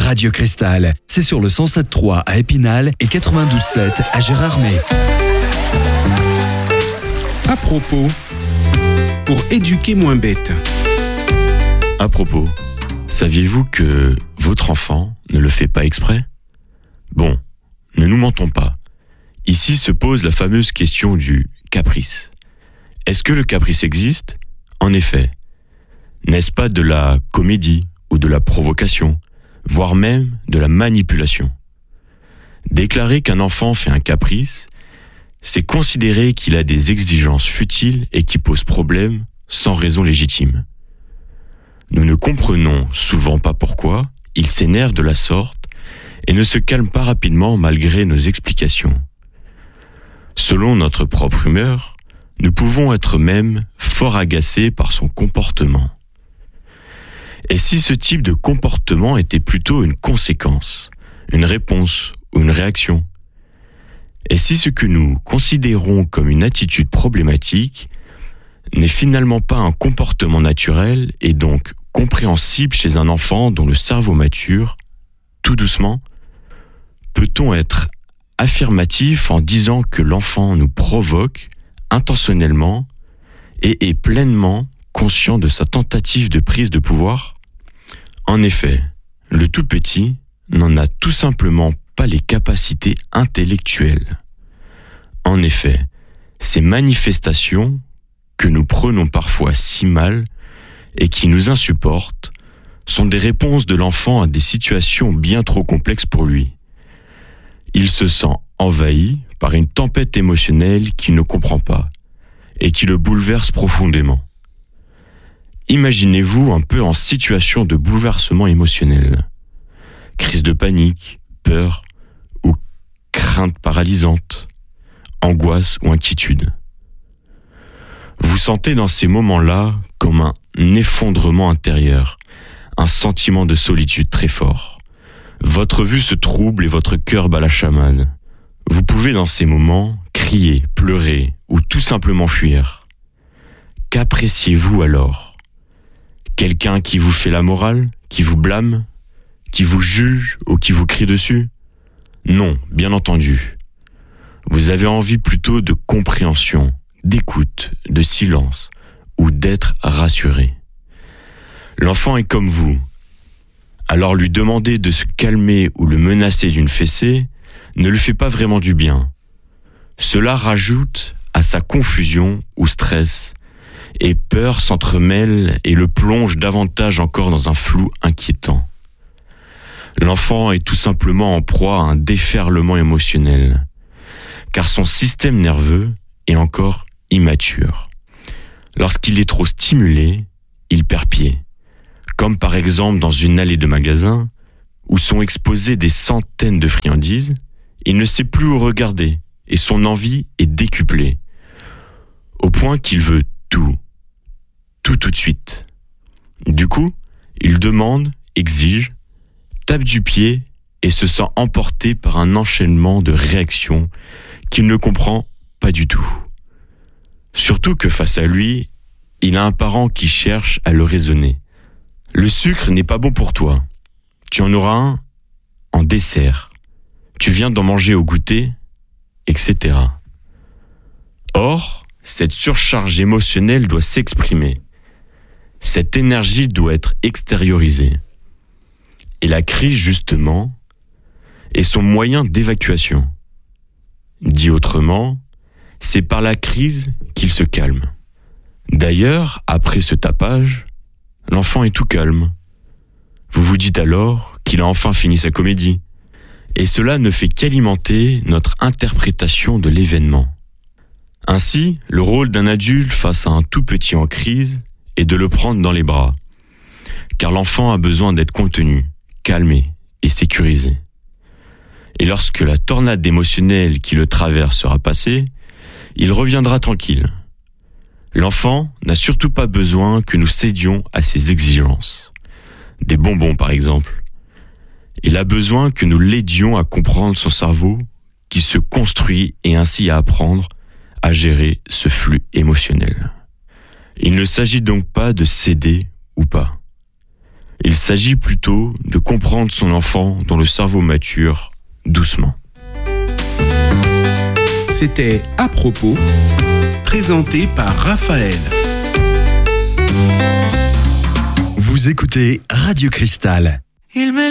Radio Cristal, c'est sur le 107.3 à Épinal et 92.7 à Gérardmer. À propos, pour éduquer moins bête. À propos, saviez-vous que votre enfant ne le fait pas exprès ? Bon, ne nous mentons pas. Ici se pose la fameuse question du caprice. Est-ce que le caprice existe ? En effet. N'est-ce pas de la comédie ou de la provocation, voire même de la manipulation ? Déclarer qu'un enfant fait un caprice, c'est considérer qu'il a des exigences futiles et qui posent problème sans raison légitime. Nous ne comprenons souvent pas pourquoi il s'énerve de la sorte et ne se calme pas rapidement malgré nos explications. Selon notre propre humeur, nous pouvons être même fort agacés par son comportement. Et si ce type de comportement était plutôt une conséquence, une réponse ou une réaction ? Et si ce que nous considérons comme une attitude problématique n'est finalement pas un comportement naturel et donc compréhensible chez un enfant dont le cerveau mature, tout doucement, peut-on être affirmatif en disant que l'enfant nous provoque intentionnellement et est pleinement conscient de sa tentative de prise de pouvoir ? En effet, le tout petit n'en a tout simplement pas les capacités intellectuelles. En effet, ces manifestations que nous prenons parfois si mal et qui nous insupportent sont des réponses de l'enfant à des situations bien trop complexes pour lui. Il se sent envahi par une tempête émotionnelle qu'il ne comprend pas et qui le bouleverse profondément. Imaginez-vous un peu en situation de bouleversement émotionnel. Crise de panique, peur ou crainte paralysante, angoisse ou inquiétude. Vous sentez dans ces moments-là comme un effondrement intérieur, un sentiment de solitude très fort. Votre vue se trouble et votre cœur bat la chamade. Vous pouvez dans ces moments crier, pleurer ou tout simplement fuir. Qu'appréciez-vous alors ? Quelqu'un qui vous fait la morale, qui vous blâme, qui vous juge ou qui vous crie dessus ? Non, bien entendu. Vous avez envie plutôt de compréhension, d'écoute, de silence ou d'être rassuré. L'enfant est comme vous. Alors lui demander de se calmer ou le menacer d'une fessée ne lui fait pas vraiment du bien. Cela rajoute à sa confusion ou stress et peur s'entremêle et le plonge davantage encore dans un flou inquiétant. L'enfant est tout simplement en proie à un déferlement émotionnel, car son système nerveux est encore immature. Lorsqu'il est trop stimulé, il perd pied, comme par exemple dans une allée de magasins où sont exposées des centaines de friandises, il ne sait plus où regarder et son envie est décuplée, au point qu'il veut tout de suite. Du coup, il demande, exige, tape du pied et se sent emporté par un enchaînement de réactions qu'il ne comprend pas du tout. Surtout que face à lui, il a un parent qui cherche à le raisonner. Le sucre n'est pas bon pour toi. Tu en auras un en dessert. Tu viens d'en manger au goûter, etc. Or, cette surcharge émotionnelle doit s'exprimer. Cette énergie doit être extériorisée. Et la crise, justement, est son moyen d'évacuation. Dit autrement, c'est par la crise qu'il se calme. D'ailleurs, après ce tapage, l'enfant est tout calme. Vous vous dites alors qu'il a enfin fini sa comédie. Et cela ne fait qu'alimenter notre interprétation de l'événement. Ainsi, le rôle d'un adulte face à un tout petit en crise est de le prendre dans les bras. Car l'enfant a besoin d'être contenu, calmé et sécurisé. Et lorsque la tornade émotionnelle qui le traverse sera passée, il reviendra tranquille. L'enfant n'a surtout pas besoin que nous cédions à ses exigences. Des bonbons par exemple. Il a besoin que nous l'aidions à comprendre son cerveau qui se construit et ainsi à apprendre à gérer ce flux émotionnel. Il ne s'agit donc pas de céder ou pas. Il s'agit plutôt de comprendre son enfant dont le cerveau mature doucement. C'était À propos, présenté par Raphaël. Vous écoutez Radio Cristal.